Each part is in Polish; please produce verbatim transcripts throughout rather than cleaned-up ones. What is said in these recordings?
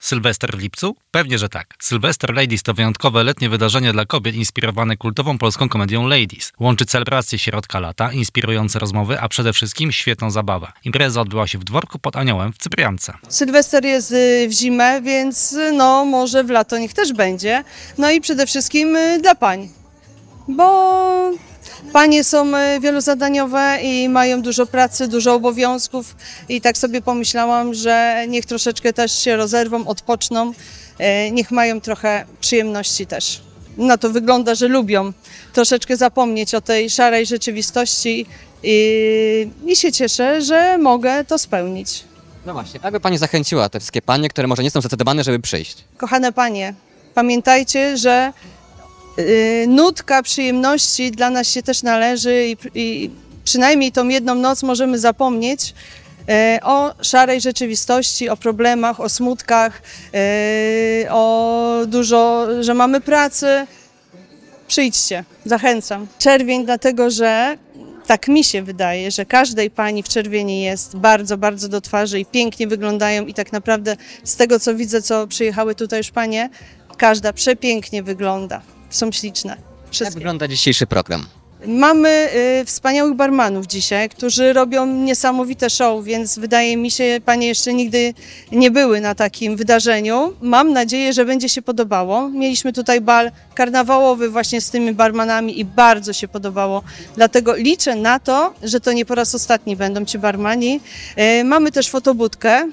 Sylwester w lipcu? Pewnie, że tak. Sylwester Ladies to wyjątkowe letnie wydarzenie dla kobiet inspirowane kultową polską komedią Ladies. Łączy celebrację środka lata, inspirujące rozmowy, a przede wszystkim świetną zabawę. Impreza odbyła się w dworku pod Aniołem w Cypriance. Sylwester jest w zimę, więc no może w lato niech też będzie. No i przede wszystkim dla pań, bo panie są wielozadaniowe i mają dużo pracy, dużo obowiązków i tak sobie pomyślałam, że niech troszeczkę też się rozerwą, odpoczną, niech mają trochę przyjemności też. No to wygląda, że lubią troszeczkę zapomnieć o tej szarej rzeczywistości i, i się cieszę, że mogę to spełnić. No właśnie, jakby Pani zachęciła te wszystkie panie, które może nie są zdecydowane, żeby przyjść? Kochane panie, pamiętajcie, że y, nutka przyjemności dla nas się też należy i, i przynajmniej tą jedną noc możemy zapomnieć y, o szarej rzeczywistości, o problemach, o smutkach, y, o dużo, że mamy pracy. Przyjdźcie, zachęcam. Czerwień dlatego, że tak mi się wydaje, że każdej pani w czerwieni jest bardzo, bardzo do twarzy i pięknie wyglądają i tak naprawdę z tego, co widzę, co przyjechały tutaj już panie, każda przepięknie wygląda. Są śliczne. Wszystkie. Jak wygląda dzisiejszy program? Mamy y, wspaniałych barmanów dzisiaj, którzy robią niesamowite show, więc wydaje mi się, panie jeszcze nigdy nie były na takim wydarzeniu. Mam nadzieję, że będzie się podobało. Mieliśmy tutaj bal karnawałowy właśnie z tymi barmanami i bardzo się podobało. Dlatego liczę na to, że to nie po raz ostatni będą ci barmani. Y, mamy też fotobudkę,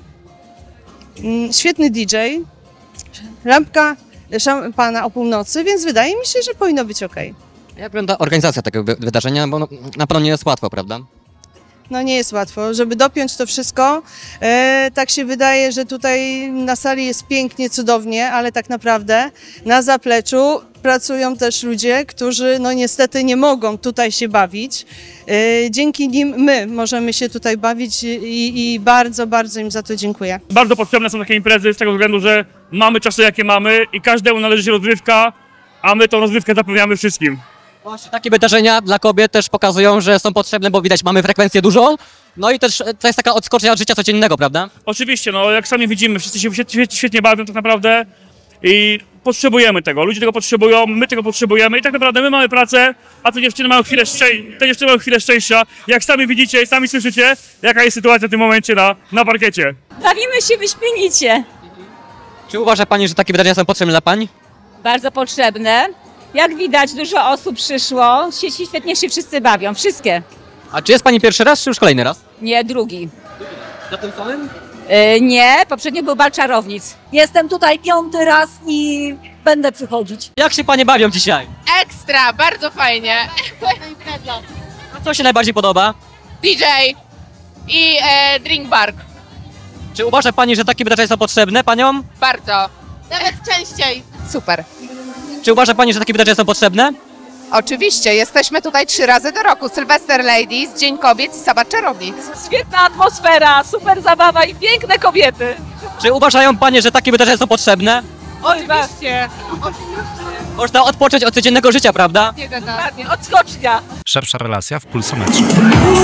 y, świetny D J, lampka szampana o północy, więc wydaje mi się, że powinno być ok. Jak wygląda organizacja tego wy- wydarzenia, bo no, na pewno nie jest łatwo, prawda? No nie jest łatwo, żeby dopiąć to wszystko. E, tak się wydaje, że tutaj na sali jest pięknie, cudownie, ale tak naprawdę na zapleczu pracują też ludzie, którzy no niestety nie mogą tutaj się bawić. E, dzięki nim my możemy się tutaj bawić i, i bardzo, bardzo im za to dziękuję. Bardzo potrzebne są takie imprezy z tego względu, że mamy czasy jakie mamy i każdemu należy się rozrywka, a my tą rozrywkę zapewniamy wszystkim. Właśnie takie wydarzenia dla kobiet też pokazują, że są potrzebne, bo widać, mamy frekwencję dużą. No i też to jest taka odskocznia od życia codziennego, prawda? Oczywiście, no jak sami widzimy, wszyscy się świetnie, świetnie bawią tak naprawdę i potrzebujemy tego. Ludzie tego potrzebują, my tego potrzebujemy i tak naprawdę my mamy pracę, a te dziewczyny mają chwilę, szczę- te dziewczyny mają chwilę szczęścia. Jak sami widzicie i sami słyszycie, jaka jest sytuacja w tym momencie na, na parkiecie. Bawimy się wyśmienicie. Czy uważa Pani, że takie wydarzenia są potrzebne dla pań? Bardzo potrzebne. Jak widać, dużo osób przyszło. Sieci świetnie się wszyscy bawią. Wszystkie. A czy jest Pani pierwszy raz, czy już kolejny raz? Nie, drugi. Na tym samym? Yy, nie, poprzednio był bal czarownic. Jestem tutaj piąty raz i będę przychodzić. Jak się Panie bawią dzisiaj? Ekstra, bardzo fajnie. A co się najbardziej podoba? D J i e, drink bar. Czy uważa Pani, że takie wydarzenia są potrzebne Paniom? Bardzo. Nawet częściej. Super. Czy uważa Pani, że takie wydarzenia są potrzebne? Oczywiście, jesteśmy tutaj trzy razy do roku. Sylwester Ladies, Dzień Kobiet i Sabat Czarownic. Świetna atmosfera, super zabawa i piękne kobiety. Czy uważają Panie, że takie wydarzenia są potrzebne? Oczywiście. Można odpocząć od codziennego życia, prawda? Dokładnie, odskocznia. Szersza relacja w Pulsometrze.